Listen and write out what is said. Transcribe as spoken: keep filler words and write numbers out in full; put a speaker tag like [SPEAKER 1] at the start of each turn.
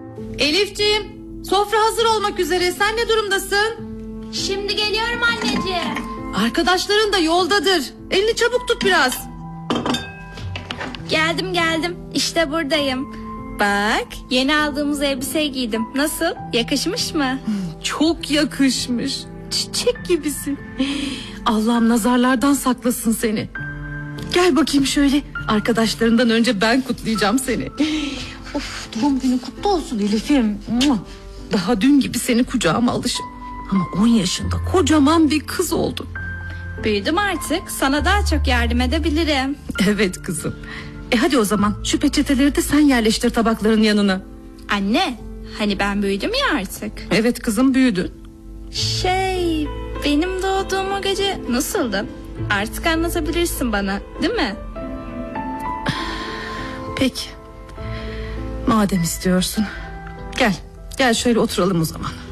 [SPEAKER 1] Elifciğim, sofra hazır olmak üzere. Sen ne durumdasın?
[SPEAKER 2] Şimdi geliyorum anneciğim.
[SPEAKER 1] Arkadaşların da yoldadır. Elini çabuk tut biraz.
[SPEAKER 2] Geldim geldim. İşte buradayım. Bak, yeni aldığımız elbiseyi giydim. Nasıl? Yakışmış mı?
[SPEAKER 1] Çok yakışmış. Çiçek gibisin. Allah'ım nazarlardan saklasın seni. Gel bakayım şöyle. Arkadaşlarından önce ben kutlayacağım seni. Of, doğum günün kutlu olsun Elif'im. Daha dün gibi seni kucağıma alışım. Ama on yaşında kocaman bir kız oldun.
[SPEAKER 2] Büyüdüm artık. Sana daha çok yardım edebilirim.
[SPEAKER 1] Evet kızım. E hadi o zaman şu peçeteleri de sen yerleştir tabakların yanına.
[SPEAKER 2] Anne, hani ben büyüdüm ya artık.
[SPEAKER 1] Evet kızım, büyüdün.
[SPEAKER 2] Şey, benim doğduğum o gece nasıldı? Artık anlatabilirsin bana, değil mi?
[SPEAKER 1] Peki. Madem istiyorsun. Gel. Gel şöyle oturalım o zaman.